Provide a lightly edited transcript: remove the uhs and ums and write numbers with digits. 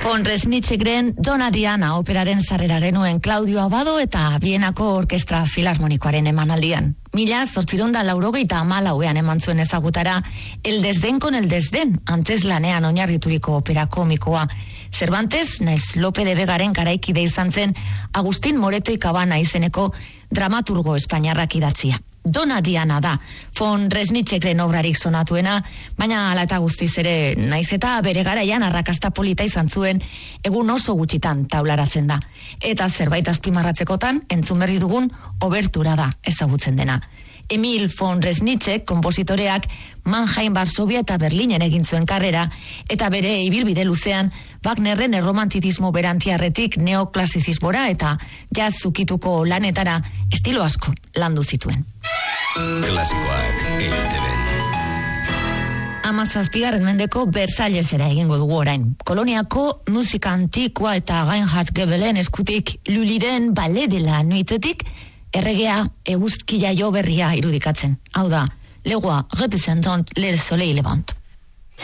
Von Resnitzekren Donna Diana operaren sarrera genuen Claudio Abado eta Bienako Orkestra Filarmonikoaren emanaldian. 1894ean eman zuen ezagutara El desdén con el desdén, antzezlanean oinarrituriko opera komikoa. Cervantes, naiz Lope de Vegaren garaikide izan zen Agustin Moreto y Cabana izeneko dramaturgo espainiarrak idatzia. Donna Diana da, Von Resnitzekren obrarik sonatuena, baina hala eta guztiz ere, naiz eta bere garaian arrakasta polita izan zuen, egun oso gutxitan taularatzen da. Eta zerbait azpimarratzekotan, entzun berri dugun, obertura da ezagutzen dena. Emil von Resnitzek, konpositoreak, Mannheim, Varsovia eta Berlinen egin zuen karrera, eta bere ibilbide luzean, Wagnerren erromantitismo berantiarretik neoklasizismora eta jazz zukituko lanetara estilo asko landu zituen. Klasikoak EITBen. 17. mendeko Versallesera egingo dugu orain. Koloniako musika antikoa eta Reinhard Goebelen eskutik Luliren Ballet de la Nuitetik erregea eguzkia jo berria irudikatzen. Hau da, legua representant le soleil levant.